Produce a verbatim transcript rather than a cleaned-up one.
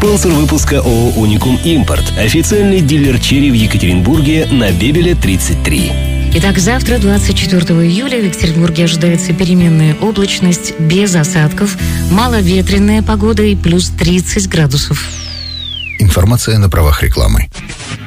Спонсор выпуска ООО «Уникум Импорт». Официальный дилер черри в Екатеринбурге на Бебеля тридцать три. Итак, завтра, двадцать четвёртого июля, в Екатеринбурге ожидается переменная облачность, без осадков, маловетренная погода и плюс тридцать градусов. Информация на правах рекламы.